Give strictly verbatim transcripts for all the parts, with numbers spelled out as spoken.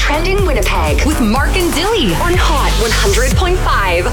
Trending Winnipeg with Mark and Dilly on Hot one hundred point five.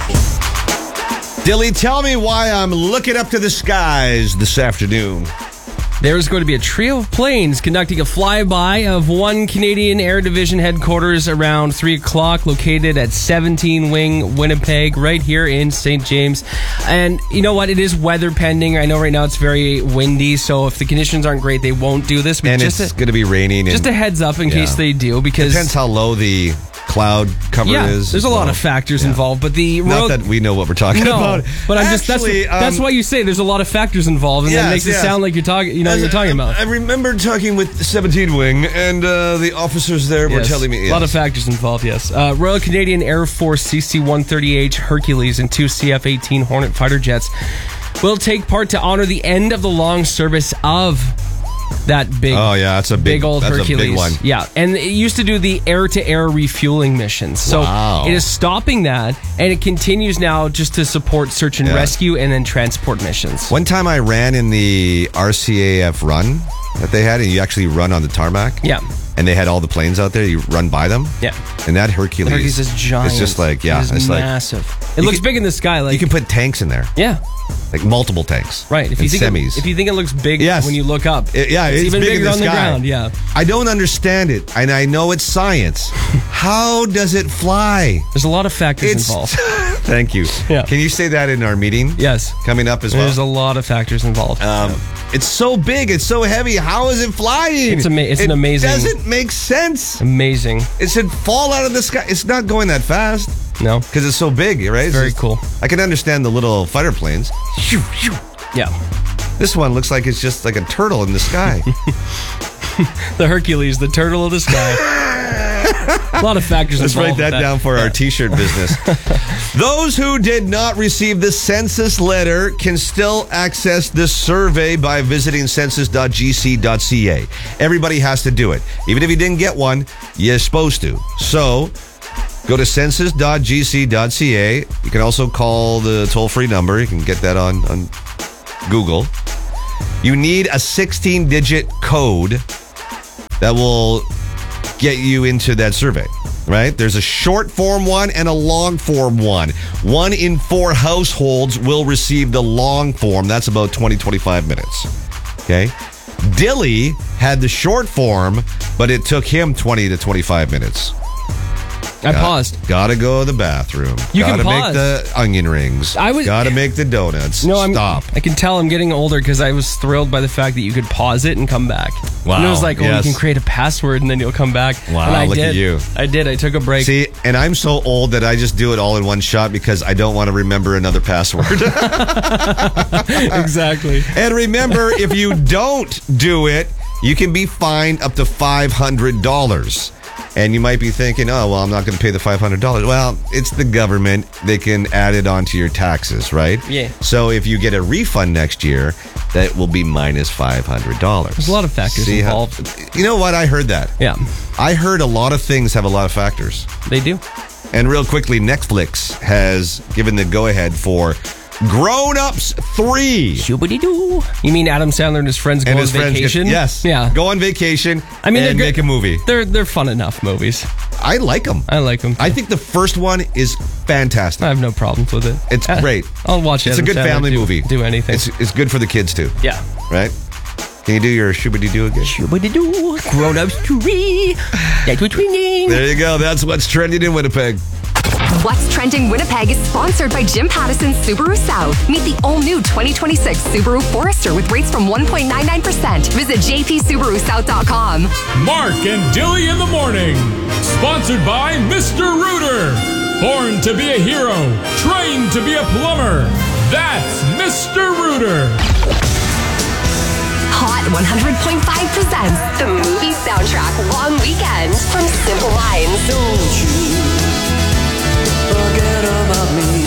Dilly, tell me why I'm looking up to the skies this afternoon. There's going to be a trio of planes conducting a flyby of one Canadian Air Division headquarters around three o'clock, located at seventeen Wing, Winnipeg, right here in Saint James. And you know what? It is weather pending. I know right now it's very windy, so if the conditions aren't great, they won't do this. But And just it's a, going to be raining. just a heads up in yeah. case they do, because Depends how low the cloud cover yeah, is. there's a lot of factors Yeah. involved. But the Not Royal, that we know what we're talking no, about. but I'm just Actually, that's, that's um, why you say there's a lot of factors involved, and yes, that makes yes. it sound like you're talking. You know what you're talking about. I remember talking with seventeen Wing, and uh, the officers there were Yes. telling me. A Yes. lot of factors involved, yes. Uh, Royal Canadian Air Force C C one thirty H Hercules and two C F eighteen Hornet fighter jets will take part to honor the end of the long service of that big, Oh, yeah, that's a big, big old that's Hercules. a big one. Yeah, and it used to do the air-to-air refueling missions. So Wow. it is stopping that, and it continues now just to support search and Yeah. rescue and then transport missions. One time I ran in the R C A F run that they had, and you actually run on the tarmac. Yeah. And they had all the planes out there. You run by them. Yeah. And that Hercules. The Hercules is giant. It's just like, yeah, It is it's like massive. It You looks can- big in the sky. Like you can put tanks in there, yeah. like multiple tanks. Right. If and you think semis. It, if you think it looks big Yes. when you look up, It- yeah, it's, it's even big in bigger the on the sky. ground. Yeah. I don't understand it, and I know it's science. How does it fly? There's a lot of factors It's involved. Thank you. Yeah. Can you say that in our meeting? Yes. Coming up as well. There's a lot of factors involved. Um, it's so big. It's so heavy. How is it flying? It's ama- it's an it amazing- doesn't make sense. Amazing. It should fall out of the sky. It's not going that fast No. because it's so big, right? It's Very just- cool. I can understand the little fighter planes. Shoo, shoo. Yeah. This one looks like it's just like a turtle in the sky. The Hercules, the turtle of the sky. A lot of factors Let's involved. write that with down for Yeah. our t-shirt business. Those who did not receive the census letter can still access this survey by visiting census dot g c dot c a. Everybody has to do it. Even if you didn't get one, you're supposed to. So go to census dot g c dot c a. You can also call the toll-free number. You can get that on, on Google. You need a sixteen-digit code that will get you into that survey, right? There's a short form one and a long form one. One in four households will receive the long form. That's about twenty, twenty-five minutes. Okay? Dilly had the short form, but it took him twenty to twenty-five minutes. I paused. Gotta go to the bathroom. You can gotta pause. make the onion rings. I was- gotta make the donuts. No, I'm, Stop. I can tell I'm getting older because I was thrilled by the fact that you could pause it and come back. Wow, And it was like, oh, yes. you can create a password and then you'll come back. Wow, and I look did. at you. I did. I took a break. See, and I'm so old that I just do it all in one shot because I don't want to remember another password. Exactly. And remember, if you don't do it, you can be fined up to five hundred dollars. And you might be thinking, oh, well, I'm not going to pay the five hundred dollars. Well, it's the government. They can add it onto your taxes, right? Yeah. So if you get a refund next year, that will be minus five hundred dollars. There's a lot of factors See how- involved. you know what? I heard that. Yeah, I heard a lot of things have a lot of factors. they do. And real quickly, Netflix has given the go-ahead for Grown Ups three. Shoobity-doo. You mean Adam Sandler and his friends go And on his friends vacation? get, yes, Yeah. go on vacation I mean, and they're good- make a movie. They're they're fun enough movies. I like them. I like them. I think the first one is fantastic. I have no problems with it. It's Uh, great. I'll watch it. It's a good family do, movie. Do anything. It's, it's good for the kids too, yeah. right? Can you do your shoobity-doo again? Shoobity-doo. Grown-ups three. That's what's winning. There you go. That's what's trending in Winnipeg. What's Trending Winnipeg is sponsored by Jim Pattison Subaru South. Meet the all-new twenty twenty-six Subaru Forester with rates from one point nine nine percent. Visit j p subaru south dot com. Mark and Dilly in the morning. Sponsored by Mister Rooter. Born to be a hero. Trained to be a plumber. That's Mister Rooter. Hot one hundred point five presents the movie soundtrack Long Weekend from Simple Minds. Don't you forget about me.